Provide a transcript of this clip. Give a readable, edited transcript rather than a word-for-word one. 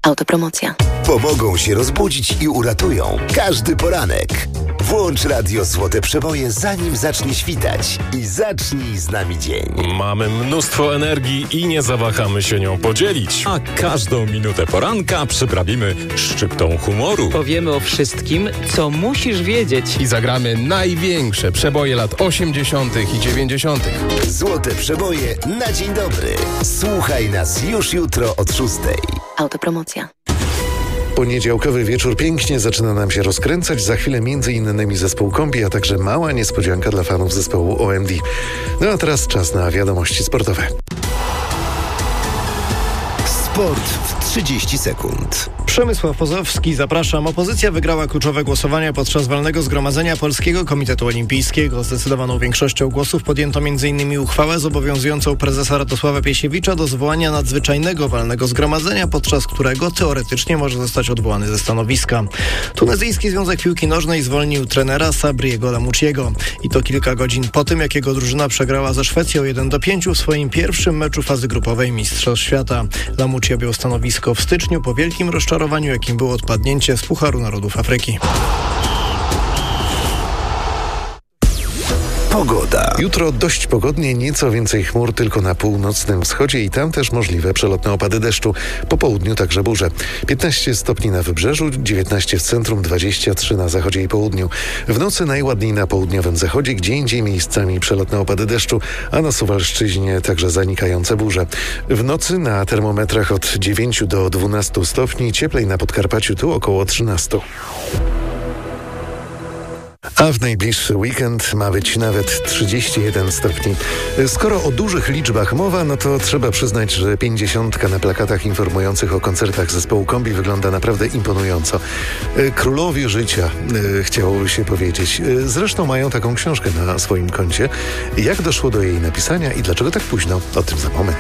Autopromocja. Pomogą się rozbudzić i uratują każdy poranek. Włącz radio Złote Przeboje, zanim zacznie świtać i zacznij z nami dzień. Mamy mnóstwo energii i nie zawahamy się nią podzielić. A każdą minutę poranka przyprawimy szczyptą humoru. Powiemy o wszystkim, co musisz wiedzieć. I zagramy największe przeboje lat 80. i 90. Złote Przeboje na dzień dobry. Słuchaj nas już jutro od 6. Autopromocja. Poniedziałkowy wieczór pięknie zaczyna nam się rozkręcać. Za chwilę m.in. zespół Kombi, a także mała niespodzianka dla fanów zespołu OMD. No a teraz czas na wiadomości sportowe. Sport w 30 sekund. Przemysław Pozowski, zapraszam. Opozycja wygrała kluczowe głosowania podczas walnego zgromadzenia Polskiego Komitetu Olimpijskiego. Zdecydowaną większością głosów podjęto m.in. uchwałę zobowiązującą prezesa Radosława Piesiewicza do zwołania nadzwyczajnego walnego zgromadzenia, podczas którego teoretycznie może zostać odwołany ze stanowiska. Tunezyjski Związek Piłki Nożnej zwolnił trenera Sabriego Lamouchiego. I to kilka godzin po tym, jak jego drużyna przegrała ze Szwecją 1-5 w swoim pierwszym meczu fazy grupowej Mistrzostw Świata. Lamouchi objął stanowisko w styczniu po wielkim rozczarowaniu, jakim było odpadnięcie z Pucharu Narodów Afryki. Pogoda. Jutro dość pogodnie, nieco więcej chmur tylko na północnym wschodzie i tam też możliwe przelotne opady deszczu. Po południu także burze. 15 stopni na wybrzeżu, 19 w centrum, 23 na zachodzie i południu. W nocy najładniej na południowym zachodzie, gdzie indziej miejscami przelotne opady deszczu, a na Suwalszczyźnie także zanikające burze. W nocy na termometrach od 9 do 12 stopni, cieplej na Podkarpaciu, tu około 13. A w najbliższy weekend ma być nawet 31 stopni. Skoro o dużych liczbach mowa, no to trzeba przyznać, że 50 na plakatach informujących o koncertach zespołu Kombi wygląda naprawdę imponująco. Królowie życia, chciałoby się powiedzieć. Zresztą mają taką książkę na swoim koncie. Jak doszło do jej napisania i dlaczego tak późno? O tym za moment.